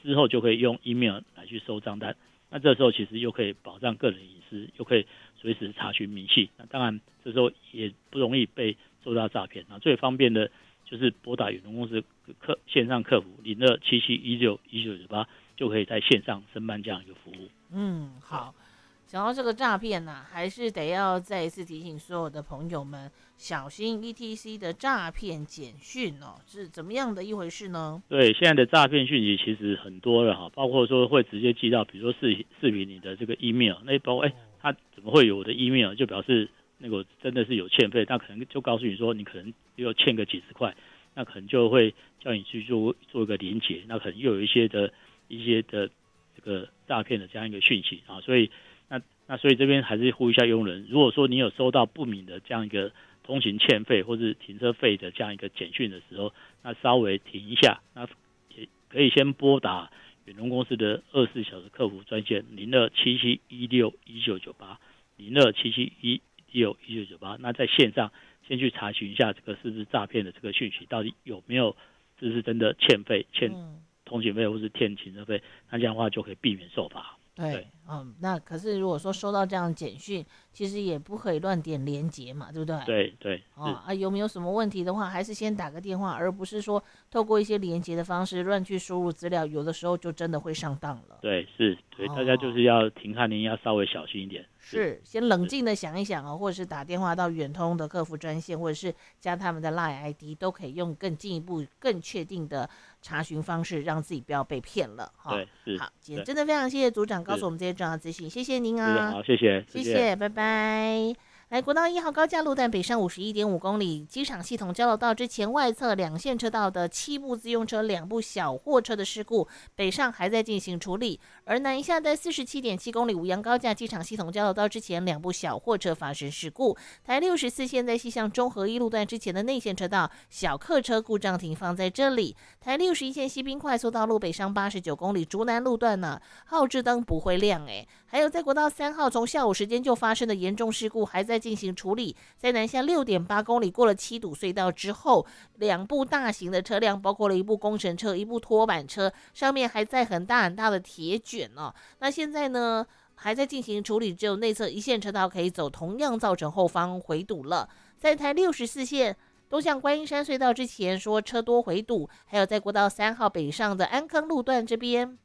之后就可以用 email 来去收账单。那这时候其实又可以保障个人隐私，又可以随时查询明细。那当然这时候也不容易被受到诈骗。那最方便的就是拨打远东公司线上客服0277161998，就可以在线上申办这样一个服务。 好。讲到这个诈骗呢，还是得要再一次提醒所有的朋友们，小心 ETC 的诈骗简讯哦，是怎么样的一回事呢？ 对，现在的诈骗讯息其实很多了哈，包括说会直接寄到，比如说视频你的这个 email， 那包括他怎么会有我的 email， 就表示那个真的是有欠费，那可能就告诉你说你可能又欠个几十块，那可能就会叫你去做一个连结，那可能又有一些的这个诈骗的这样一个讯息啊，所以这边还是呼吁一下用人，如果说你有收到不明的这样一个通勤欠费或是停车费的这样一个简讯的时候，那稍微停一下，那也可以先拨打远东公司的24小时客服专线0277161998，0277161998，那在线上先去查询一下这个是不是诈骗的这个讯息，到底有没有这是真的欠费、欠通勤费或是欠停车费，那这样的话就可以避免受罚。 对，那可是如果说收到这样的简讯，其实也不可以乱点连结嘛，对不对？ 对， 有没有什么问题的话，还是先打个电话，而不是说透过一些连结的方式乱去输入资料，有的时候就真的会上当了。 对，大家就是要停看您要稍微小心一点。 是，先冷静的想一想或者是打电话到远通的客服专线，或者是加他们的 LINE ID， 都可以用更进一步、更确定的查询方式，让自己不要被骗了。 对，是。 好，今天真的非常谢谢组长告诉我们这些重要资讯，谢谢您啊。 好，谢谢， 拜拜。来，国道1号高架路段北上51.5公里，机场系统交流道之前外侧2线车道的7部自用车、2部小货车的事故，北上还在进行处理。而南下在47.7公里五杨高架机场系统交流道之前2部小货车发生事故。台64线在西向中和一路段之前的内线车道，小客车故障停放在这里。台61线西滨快速道路北上89公里竹南路段呢，号志灯不会亮还有在国道3号从下午时间就发生的严重事故还在进行处理，在南下6.8公里过了七堵隧道之后，2部大型的车辆，包括了1部工程车、1部拖板车，上面还在很大的铁卷那现在呢还在进行处理，只有内侧一线车道可以走，同样造成后方回堵了。在台64线东向观音山隧道之前说车多回堵，还有在国道3号北上的安坑路段这边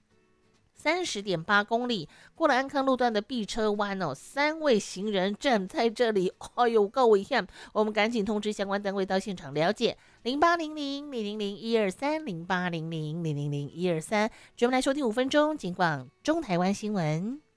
30.8公里过了安坑路段的 B 车弯3位行人站在这里，够危险，我们赶紧通知相关单位到现场了解。0800000123 0800000123，专门来收听5分钟，尽管中台湾新闻。